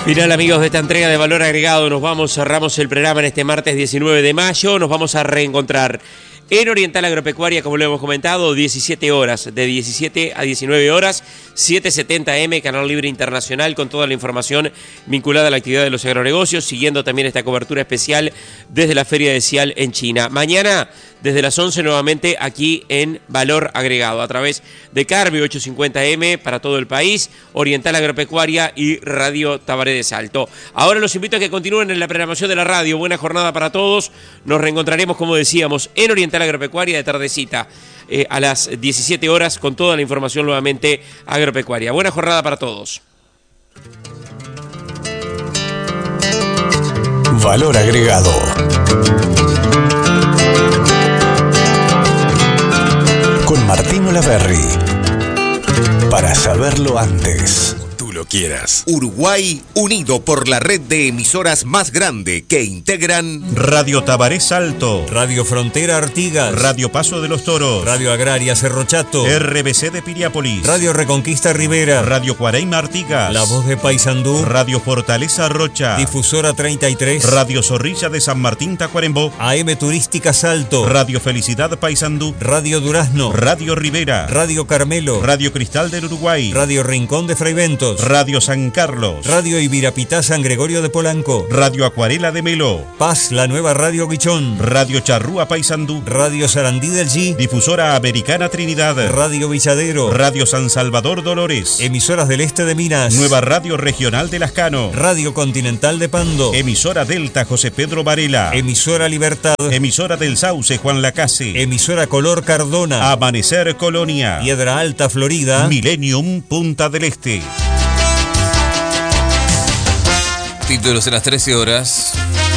Final, amigos, de esta entrega de Valor Agregado. Nos vamos, cerramos el programa en este martes 19 de mayo. Nos vamos a reencontrar en Oriental Agropecuaria, como lo hemos comentado, 17 horas, de 17 a 19 horas, 770M, Canal Libre Internacional, con toda la información vinculada a la actividad de los agronegocios, siguiendo también esta cobertura especial desde la Feria de Cial en China. Mañana, desde las 11 nuevamente aquí en Valor Agregado, a través de Carvi 850M para todo el país, Oriental Agropecuaria y Radio Tabaré de Salto. Ahora los invito a que continúen en la programación de la radio. Buena jornada para todos. Nos reencontraremos, como decíamos, en Oriental Agropecuaria de tardecita a las 17 horas con toda la información nuevamente agropecuaria. Buena jornada para todos. Valor Agregado. Con Martín Olaverri. Para saberlo antes. Lo quieras. Uruguay unido por la red de emisoras más grande que integran Radio Tabaré Salto, Radio Frontera Artigas, Radio Paso de los Toros, Radio Agraria Cerro Chato, RBC de Piriápolis, Radio Reconquista Rivera, Radio Cuareima Artigas, La Voz de Paysandú, Radio Fortaleza Rocha, Difusora 33, Radio Zorrilla de San Martín Tacuarembó, AM Turística Salto, Radio Felicidad Paysandú, Radio Durazno, Radio Rivera, Radio Carmelo, Radio Cristal del Uruguay, Radio Rincón de Fraiventos, Radio San Carlos, Radio Ibirapitá San Gregorio de Polanco, Radio Acuarela de Melo, Paz, la nueva Radio Guichón, Radio Charrúa Paysandú, Radio Sarandí del G, Difusora Americana Trinidad, Radio Villadero, Radio San Salvador Dolores, Emisoras del Este de Minas, Nueva Radio Regional de Lascano, Radio Continental de Pando, Emisora Delta José Pedro Varela, Emisora Libertad, Emisora del Sauce Juan Lacase, Emisora Color Cardona, Amanecer Colonia, Piedra Alta Florida, Millennium Punta del Este. Títulos en las 13 horas.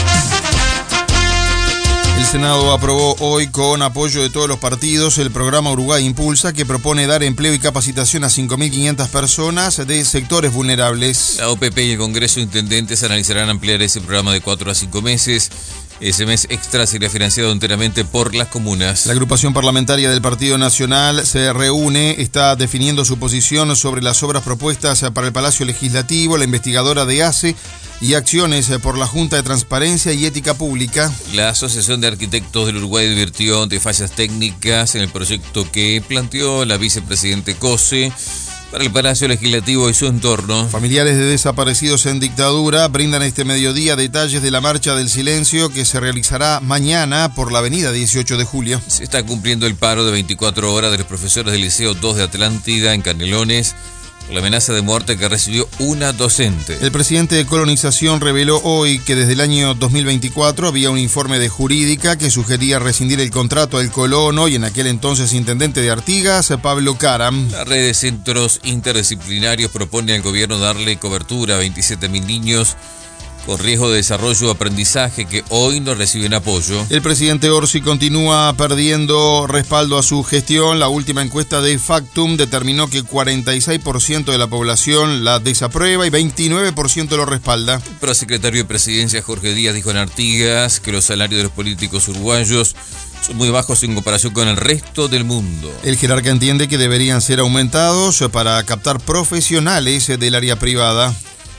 El Senado aprobó hoy, con apoyo de todos los partidos, el programa Uruguay Impulsa, que propone dar empleo y capacitación a 5.500 personas de sectores vulnerables. La OPP y el Congreso de Intendentes analizarán ampliar ese programa de 4 a 5 meses. Ese mes extra sería financiado enteramente por las comunas. La agrupación parlamentaria del Partido Nacional se reúne, está definiendo su posición sobre las obras propuestas para el Palacio Legislativo, la investigadora de ACE y acciones por la Junta de Transparencia y Ética Pública. La Asociación de Arquitectos del Uruguay advirtió de fallas técnicas en el proyecto que planteó la vicepresidente Cose para el Palacio Legislativo y su entorno. Familiares de desaparecidos en dictadura brindan este mediodía detalles de la Marcha del Silencio que se realizará mañana por la avenida 18 de julio. Se está cumpliendo el paro de 24 horas de los profesores del Liceo 2 de Atlántida en Canelones por la amenaza de muerte que recibió una docente. El presidente de Colonización reveló hoy que desde el año 2024 había un informe de Jurídica que sugería rescindir el contrato del colono y en aquel entonces intendente de Artigas, Pablo Caram. La red de centros interdisciplinarios propone al gobierno darle cobertura a 27.000 niños con riesgo de desarrollo o aprendizaje que hoy no reciben apoyo. El presidente Orsi continúa perdiendo respaldo a su gestión. La última encuesta de Factum determinó que 46% de la población la desaprueba y 29% lo respalda. El prosecretario de Presidencia Jorge Díaz dijo en Artigas que los salarios de los políticos uruguayos son muy bajos en comparación con el resto del mundo. El jerarca entiende que deberían ser aumentados para captar profesionales del área privada.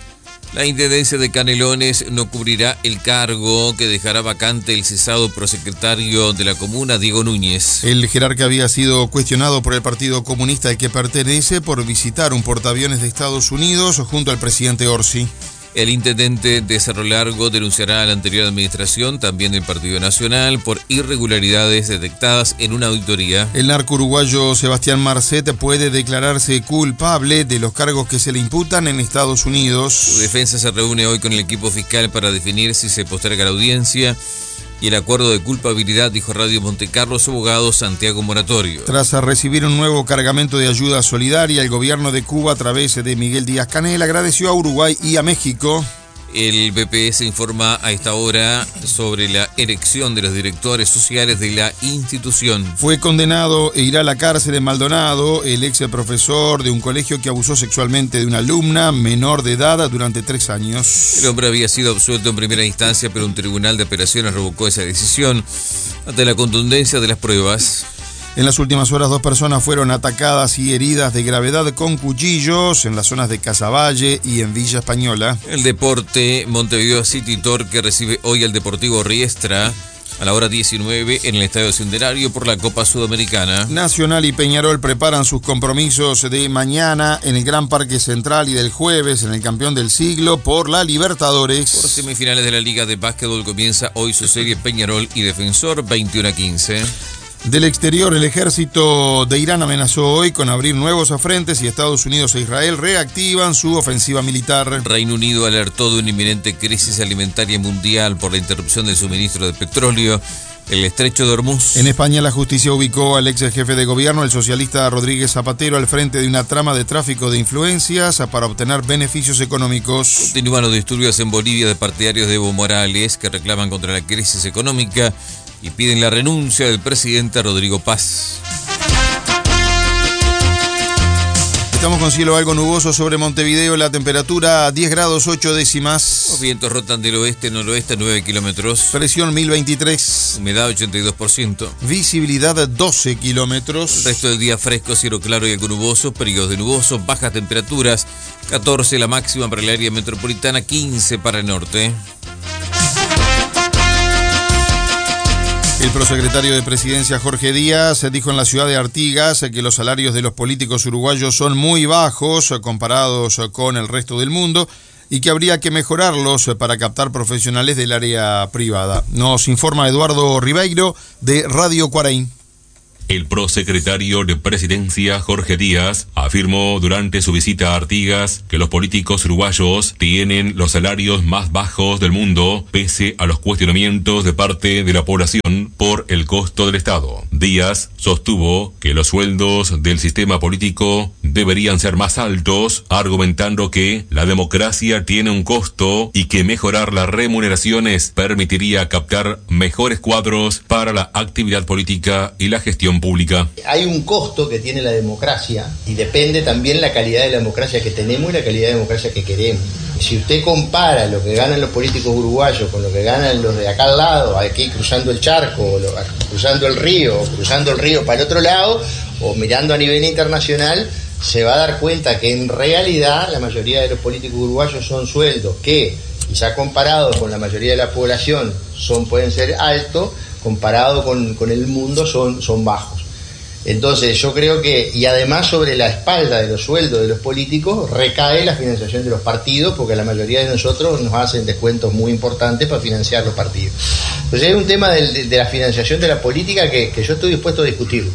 La Intendencia de Canelones no cubrirá el cargo que dejará vacante el cesado prosecretario de la comuna, Diego Núñez. El jerarca había sido cuestionado por el Partido Comunista al que pertenece por visitar un portaaviones de Estados Unidos junto al presidente Orsi. El intendente de Cerro Largo denunciará a la anterior administración, también del Partido Nacional, por irregularidades detectadas en una auditoría. El narco uruguayo Sebastián Marcet puede declararse culpable de los cargos que se le imputan en Estados Unidos. Su defensa se reúne hoy con el equipo fiscal para definir si se posterga la audiencia y el acuerdo de culpabilidad, dijo Radio Montecarlo su abogado Santiago Moratorio. Tras recibir un nuevo cargamento de ayuda solidaria, el gobierno de Cuba, a través de Miguel Díaz-Canel, agradeció a Uruguay y a México. El BPS informa a esta hora sobre la elección de los directores sociales de la institución. Fue condenado e irá a la cárcel en Maldonado el ex profesor de un colegio que abusó sexualmente de una alumna menor de edad durante 3 años. El hombre había sido absuelto en primera instancia, pero un tribunal de apelaciones revocó esa decisión ante la contundencia de las pruebas. En las últimas horas 2 personas fueron atacadas y heridas de gravedad con cuchillos en las zonas de Casaballe y en Villa Española. El deporte, Montevideo City Torque recibe hoy al Deportivo Riestra a la hora 19 en el Estadio Centenario por la Copa Sudamericana. Nacional y Peñarol preparan sus compromisos de mañana en el Gran Parque Central y del jueves en el Campeón del Siglo por la Libertadores. Por semifinales de la Liga de Básquetbol comienza hoy su serie Peñarol y Defensor 21-15. Del exterior, el ejército de Irán amenazó hoy con abrir nuevos frentes y Estados Unidos e Israel reactivan su ofensiva militar. Reino Unido alertó de una inminente crisis alimentaria mundial por la interrupción del suministro de petróleo. El estrecho de Hormuz. En España, la justicia ubicó al ex jefe de gobierno, el socialista Rodríguez Zapatero, al frente de una trama de tráfico de influencias para obtener beneficios económicos. Continúan los disturbios en Bolivia de partidarios de Evo Morales que reclaman contra la crisis económica y piden la renuncia del presidente Rodrigo Paz. Estamos con cielo algo nuboso sobre Montevideo, la temperatura 10 grados 8 décimas. Los vientos rotan del oeste-noroeste a 9 kilómetros. Presión 1023. Humedad 82%. Visibilidad 12 kilómetros. El resto del día fresco, cielo claro y algo nuboso, periodos de nuboso, bajas temperaturas, 14 la máxima para el área metropolitana, 15 para el norte. El prosecretario de Presidencia Jorge Díaz dijo en la ciudad de Artigas que los salarios de los políticos uruguayos son muy bajos comparados con el resto del mundo y que habría que mejorarlos para captar profesionales del área privada. Nos informa Eduardo Ribeiro de Radio Cuaraín. El prosecretario de Presidencia, Jorge Díaz, afirmó durante su visita a Artigas que los políticos uruguayos tienen los salarios más bajos del mundo, pese a los cuestionamientos de parte de la población por el costo del Estado. Díaz sostuvo que los sueldos del sistema político deberían ser más altos, argumentando que la democracia tiene un costo y que mejorar las remuneraciones permitiría captar mejores cuadros para la actividad política y la gestión pública. Hay un costo que tiene la democracia y depende también la calidad de la democracia que tenemos y la calidad de democracia que queremos. Si usted compara lo que ganan los políticos uruguayos con lo que ganan los de acá al lado, aquí cruzando el charco, cruzando el río para el otro lado, o mirando a nivel internacional, se va a dar cuenta que en realidad la mayoría de los políticos uruguayos son sueldos que, quizá comparados con la mayoría de la población, pueden ser altos, comparado con el mundo son bajos. Entonces yo creo que, y además sobre la espalda de los sueldos de los políticos recae la financiación de los partidos, porque la mayoría de nosotros nos hacen descuentos muy importantes para financiar los partidos. Entonces hay un tema de la financiación de la política que yo estoy dispuesto a discutirlo.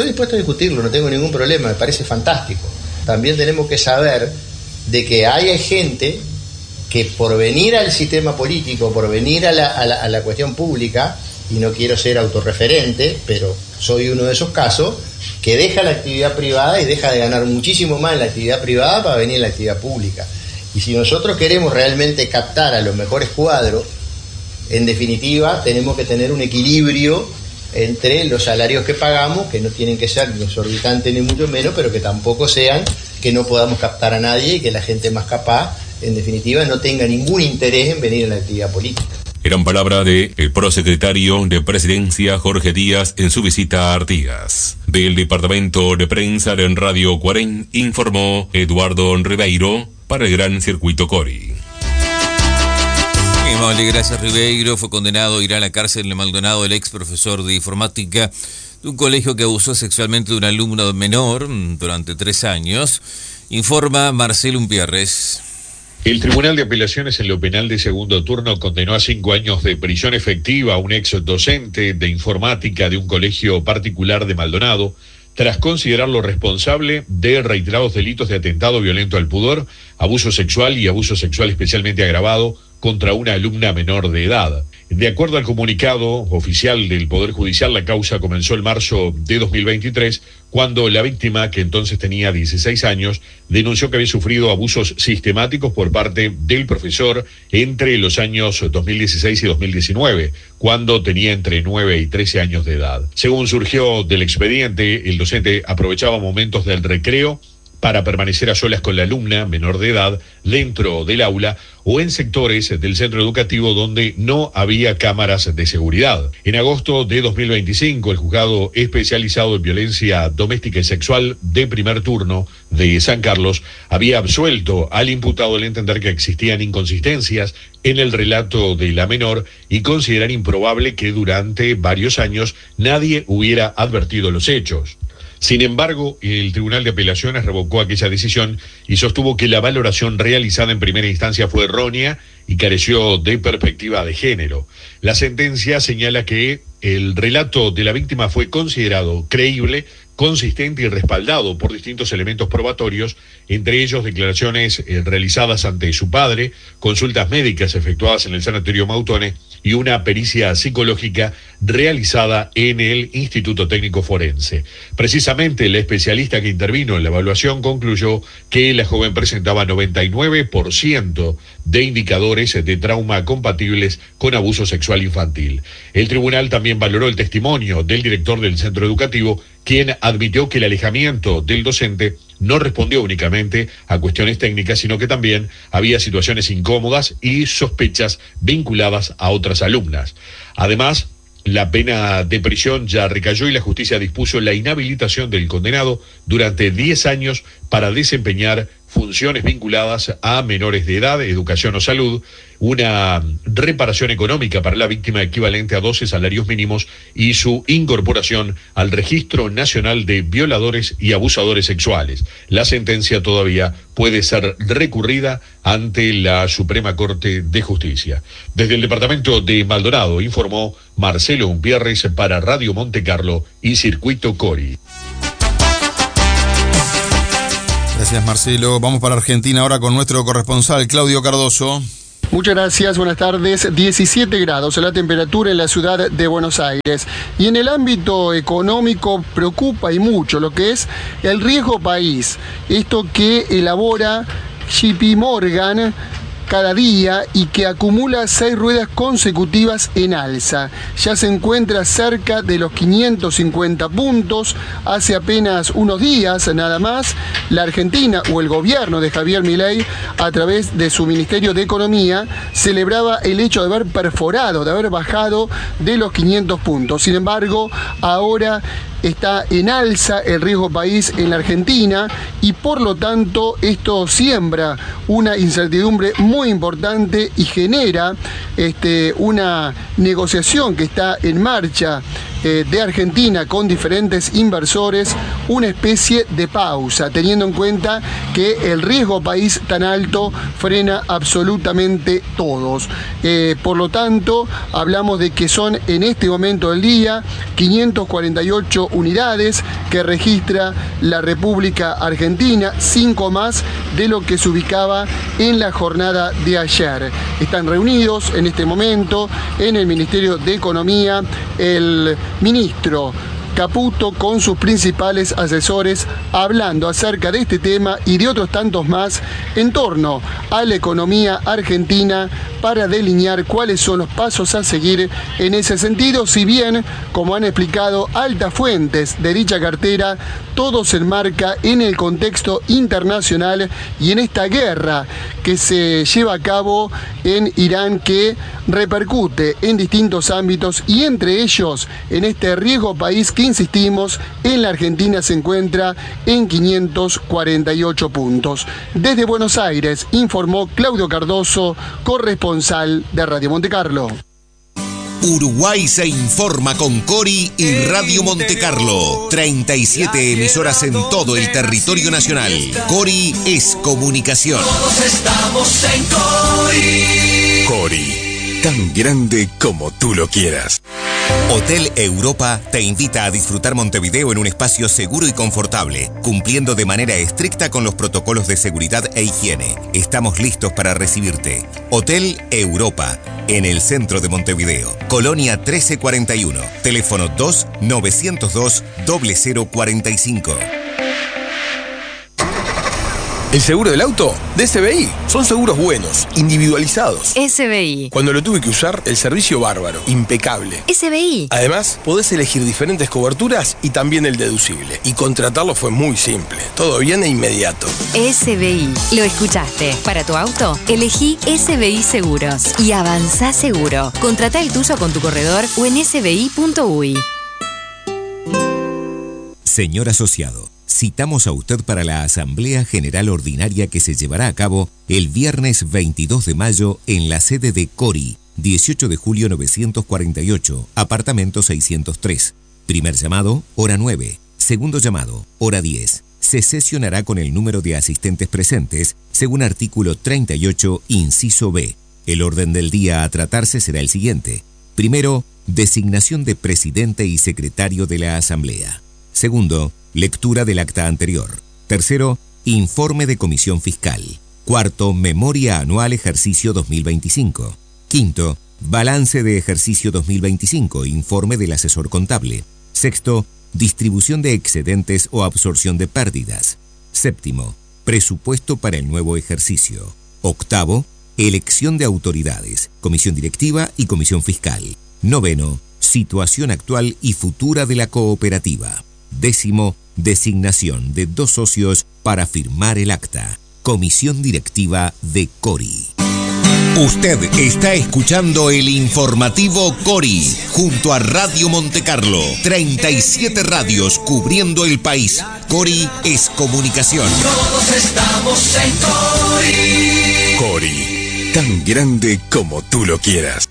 No tengo ningún problema, me parece fantástico. También tenemos que saber de que hay gente que por venir al sistema político, por venir a la cuestión pública, y no quiero ser autorreferente, pero soy uno de esos casos, que deja la actividad privada y deja de ganar muchísimo más en la actividad privada para venir a la actividad pública. Y si nosotros queremos realmente captar a los mejores cuadros, en definitiva tenemos que tener un equilibrio entre los salarios que pagamos, que no tienen que ser ni exorbitantes ni mucho menos, pero que tampoco sean que no podamos captar a nadie y que la gente más capaz, en definitiva, no tenga ningún interés en venir a la actividad política. Eran palabras del prosecretario de Presidencia Jorge Díaz en su visita a Artigas. Del Departamento de Prensa de Radio Cuarén informó Eduardo Ribeiro para el Gran Circuito Cori. Vale, gracias Ribeiro. Fue condenado a ir a la cárcel de Maldonado el ex profesor de informática de un colegio que abusó sexualmente de un alumno menor durante 3 años. Informa Marcelo Umpierres. El Tribunal de Apelaciones en lo penal de segundo turno condenó a 5 años de prisión efectiva a un ex docente de informática de un colegio particular de Maldonado, tras considerarlo responsable de reiterados delitos de atentado violento al pudor, abuso sexual y abuso sexual especialmente agravado contra una alumna menor de edad. De acuerdo al comunicado oficial del Poder Judicial, la causa comenzó en marzo de 2023, cuando la víctima, que entonces tenía 16 años, denunció que había sufrido abusos sistemáticos por parte del profesor entre los años 2016 y 2019, cuando tenía entre 9 y 13 años de edad. Según surgió del expediente, el docente aprovechaba momentos del recreo para permanecer a solas con la alumna menor de edad dentro del aula o en sectores del centro educativo donde no había cámaras de seguridad. En agosto de 2025, el juzgado especializado en violencia doméstica y sexual de primer turno de San Carlos había absuelto al imputado al entender que existían inconsistencias en el relato de la menor y considerar improbable que durante varios años nadie hubiera advertido los hechos. Sin embargo, el Tribunal de Apelaciones revocó aquella decisión y sostuvo que la valoración realizada en primera instancia fue errónea y careció de perspectiva de género. La sentencia señala que el relato de la víctima fue considerado creíble, consistente y respaldado por distintos elementos probatorios, entre ellos declaraciones realizadas ante su padre, consultas médicas efectuadas en el Sanatorio Mautone y una pericia psicológica realizada en el Instituto Técnico Forense. Precisamente, el especialista que intervino en la evaluación concluyó que la joven presentaba 99% de indicadores de trauma compatibles con abuso sexual infantil. El tribunal también valoró el testimonio del director del centro educativo, quien admitió que el alejamiento del docente no respondió únicamente a cuestiones técnicas, sino que también había situaciones incómodas y sospechas vinculadas a otras alumnas. Además, la pena de prisión ya recayó y la justicia dispuso la inhabilitación del condenado durante 10 años para desempeñar funciones vinculadas a menores de edad, educación o salud, una reparación económica para la víctima equivalente a 12 salarios mínimos y su incorporación al Registro Nacional de Violadores y Abusadores Sexuales. La sentencia todavía puede ser recurrida ante la Suprema Corte de Justicia. Desde el departamento de Maldonado informó Marcelo Umpierres para Radio Monte Carlo y Circuito Cori. Gracias, Marcelo. Vamos para Argentina ahora con nuestro corresponsal, Claudio Cardoso. Muchas gracias, buenas tardes. 17 grados la temperatura en la ciudad de Buenos Aires. Y en el ámbito económico preocupa y mucho lo que es el riesgo país. Esto que elabora JP Morgan cada día y que acumula 6 ruedas consecutivas en alza. Ya se encuentra cerca de los 550 puntos. Hace apenas unos días, nada más, la Argentina o el gobierno de Javier Milei, a través de su Ministerio de Economía, celebraba el hecho de haber perforado, de haber bajado de los 500 puntos. Sin embargo, ahora está en alza el riesgo país en la Argentina y por lo tanto esto siembra una incertidumbre muy importante y genera una negociación que está en marcha de Argentina con diferentes inversores, una especie de pausa, teniendo en cuenta que el riesgo país tan alto frena absolutamente todos. Por lo tanto, hablamos de que son en este momento del día 548 unidades que registra la República Argentina, 5 más de lo que se ubicaba en la jornada de ayer. Están reunidos en este momento en el Ministerio de Economía el ministro Caputo con sus principales asesores hablando acerca de este tema y de otros tantos más en torno a la economía argentina para delinear cuáles son los pasos a seguir en ese sentido, si bien, como han explicado altas fuentes de dicha cartera, todo se enmarca en el contexto internacional y en esta guerra que se lleva a cabo en Irán, que repercute en distintos ámbitos y entre ellos en este riesgo país que, insistimos, en la Argentina se encuentra en 548 puntos. Desde Buenos Aires informó Claudio Cardoso, corresponsal de Radio Monte Carlo. Uruguay se informa con Cori y Radio Monte Carlo. 37 emisoras en todo el territorio nacional. Cori es comunicación. Todos estamos en Cori. Cori, tan grande como tú lo quieras. Hotel Europa te invita a disfrutar Montevideo en un espacio seguro y confortable, cumpliendo de manera estricta con los protocolos de seguridad e higiene. Estamos listos para recibirte. Hotel Europa, en el centro de Montevideo. Colonia 1341. Teléfono 2-902-0045. ¿El seguro del auto? De SBI. Son seguros buenos, individualizados. SBI. Cuando lo tuve que usar, el servicio bárbaro, impecable. SBI. Además, podés elegir diferentes coberturas y también el deducible. Y contratarlo fue muy simple. Todo bien e inmediato. SBI. Lo escuchaste. Para tu auto, elegí SBI Seguros. Y avanzá seguro. Contratá el tuyo con tu corredor o en sbi.uy. Señor asociado, citamos a usted para la Asamblea General Ordinaria que se llevará a cabo el viernes 22 de mayo en la sede de Cori, 18 de julio 948, apartamento 603. Primer llamado, hora 9. Segundo llamado, hora 10. Se sesionará con el número de asistentes presentes, según artículo 38, inciso B. El orden del día a tratarse será el siguiente. Primero, designación de presidente y secretario de la Asamblea. Segundo, lectura del acta anterior. Tercero, informe de comisión fiscal. Cuarto, memoria anual ejercicio 2025. Quinto, balance de ejercicio 2025, informe del asesor contable. Sexto, distribución de excedentes o absorción de pérdidas. Séptimo, presupuesto para el nuevo ejercicio. Octavo, elección de autoridades, comisión directiva y comisión fiscal. Noveno, situación actual y futura de la cooperativa. Décimo, designación de 2 socios para firmar el acta. Comisión directiva de Cori. Usted está escuchando el informativo Cori, junto a Radio Montecarlo. 37 radios cubriendo el país. Cori es comunicación. Todos estamos en Cori. Cori, tan grande como tú lo quieras.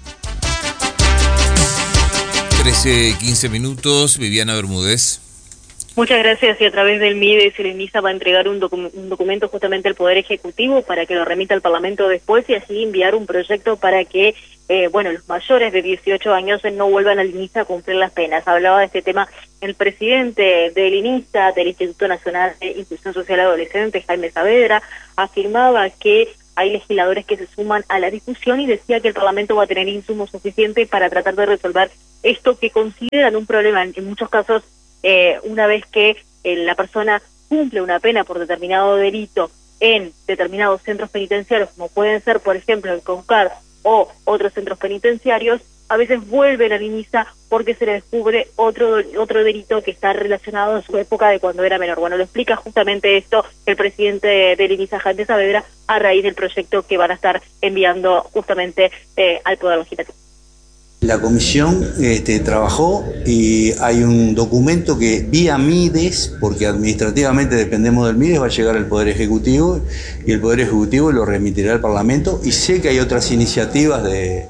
13:15 minutos, Viviana Bermúdez. Muchas gracias. Y a través del MIDES, el ENISA va a entregar un documento justamente al Poder Ejecutivo para que lo remita al Parlamento después y así enviar un proyecto para que, los mayores de 18 años no vuelvan al ENISA a cumplir las penas. Hablaba de este tema el presidente del ENISA, del Instituto Nacional de Inclusión Social Adolescente, Jaime Saavedra, afirmaba que hay legisladores que se suman a la discusión y decía que el Parlamento va a tener insumos suficientes para tratar de resolver esto que consideran un problema en muchos casos. Una vez que la persona cumple una pena por determinado delito en determinados centros penitenciarios, como pueden ser, por ejemplo, el CONCAR o otros centros penitenciarios, a veces vuelven al INISA porque se le descubre otro delito que está relacionado a su época de cuando era menor. Bueno, lo explica justamente esto el presidente del INISA, Jaime Saavedra, a raíz del proyecto que van a estar enviando justamente al Poder Legislativo. La comisión trabajó y hay un documento que vía MIDES, porque administrativamente dependemos del MIDES, va a llegar al Poder Ejecutivo y el Poder Ejecutivo lo remitirá al Parlamento. Y sé que hay otras iniciativas de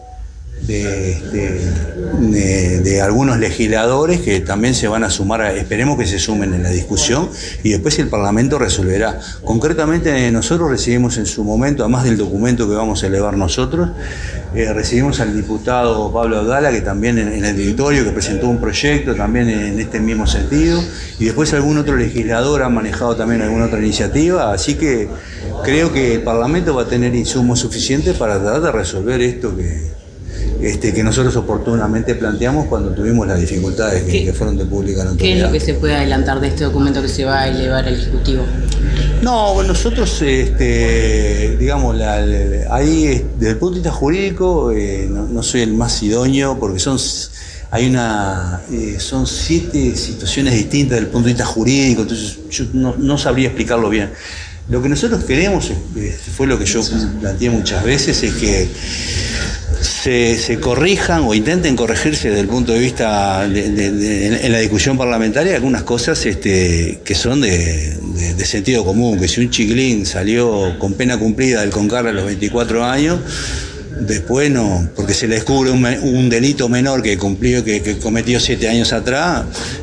algunos legisladores que también se van a sumar, esperemos que se sumen en la discusión y después el Parlamento resolverá. Concretamente nosotros recibimos en su momento, además del documento que vamos a elevar nosotros, recibimos al diputado Pablo Abdala, que también en el directorio, que presentó un proyecto también en este mismo sentido, y después algún otro legislador ha manejado también alguna otra iniciativa, así que creo que el Parlamento va a tener insumos suficientes para tratar de resolver esto que nosotros oportunamente planteamos cuando tuvimos las dificultades que fueron de pública notoriedad. ¿Qué es lo que se puede adelantar de este documento que se va a elevar al Ejecutivo? No, nosotros, digamos, ahí desde el punto de vista jurídico no soy el más idóneo porque son 7 situaciones distintas desde el punto de vista jurídico, entonces yo no sabría explicarlo bien. Lo que nosotros queremos, fue lo que yo planteé muchas veces, es que se corrijan o intenten corregirse desde el punto de vista en la discusión parlamentaria algunas cosas que son de sentido común, que si un chiquilín salió con pena cumplida del CONCAR a los 24 años, después no, porque se le descubre un delito menor que cometió 7 años atrás,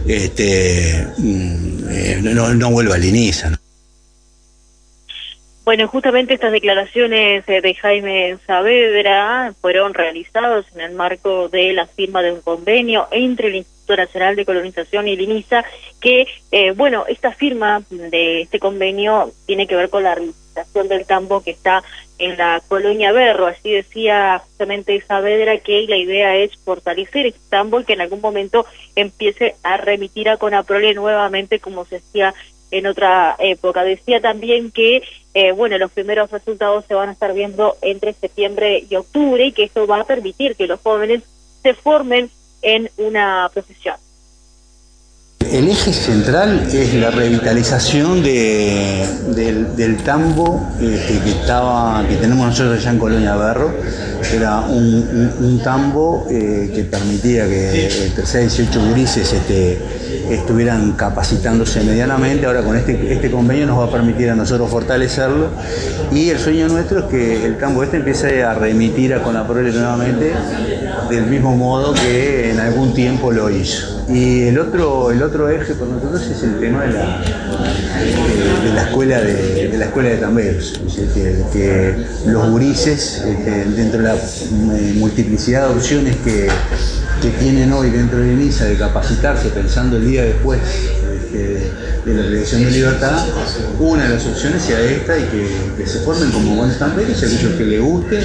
no vuelva al INISA, ¿no? Bueno, justamente estas declaraciones de Jaime Saavedra fueron realizadas en el marco de la firma de un convenio entre el Instituto Nacional de Colonización y el INISA, que, esta firma de este convenio tiene que ver con la rehabilitación del tambo que está en la colonia Berro. Así decía justamente Saavedra que la idea es fortalecer este tambo y que en algún momento empiece a remitir a Conaprole nuevamente como se hacía en otra época. Decía también que bueno, los primeros resultados se van a estar viendo entre septiembre y octubre, y que esto va a permitir que los jóvenes se formen en una profesión. El eje central es la revitalización del tambo que tenemos nosotros allá en Colonia Berro. Era un tambo que permitía que entre 6 y 8 gurises estuvieran capacitándose medianamente. Ahora con este convenio nos va a permitir a nosotros fortalecerlo, y el sueño nuestro es que el tambo empiece a remitir a Conaprole nuevamente del mismo modo que en algún tiempo lo hizo. Y el otro eje por nosotros es el tema de la escuela de tamberos, que los gurises, dentro de la multiplicidad de opciones que tienen hoy dentro de INISA de capacitarse pensando el día después de la reelección de libertad, una de las opciones sea esta, y que se formen como buenos tamberos, aquellos que les guste,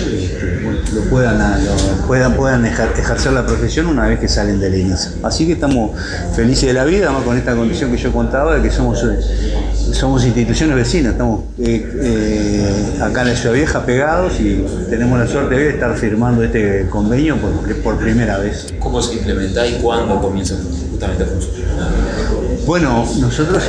puedan ejercer la profesión una vez que salen de la INISA. Así que estamos felices de la vida, además con esta condición que yo contaba, de que somos instituciones vecinas, estamos acá en la Ciudad Vieja pegados, y tenemos la suerte de estar firmando este convenio por primera vez. ¿Cómo se implementa y cuándo comienza justamente a funcionar? Bueno, nosotros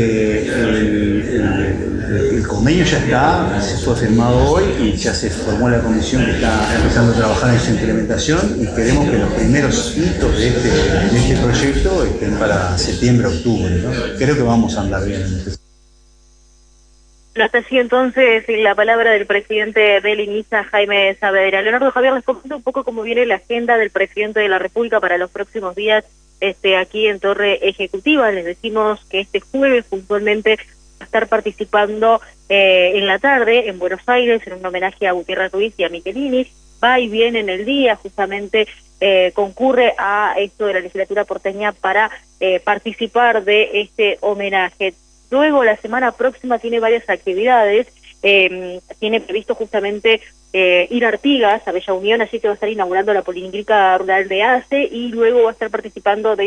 el convenio ya está, se fue firmado hoy y ya se formó la comisión que está empezando a trabajar en su implementación, y queremos que los primeros hitos de este proyecto estén para septiembre-octubre, ¿no? Creo que vamos a andar bien en este. Hasta así entonces la palabra del presidente del INISA, Jaime Saavedra. Leonardo, Javier, les comento un poco cómo viene la agenda del presidente de la República para los próximos días aquí en Torre Ejecutiva. Les decimos que este jueves puntualmente va a estar participando en la tarde en Buenos Aires en un homenaje a Gutiérrez Ruiz y a Michelini. Va y viene en el día, justamente concurre a esto de la legislatura porteña para participar de este homenaje. Luego, la semana próxima tiene varias actividades. Tiene previsto justamente ir a Artigas, a Bella Unión, allí que va a estar inaugurando la Policlínica Rural de ACE, y luego va a estar participando de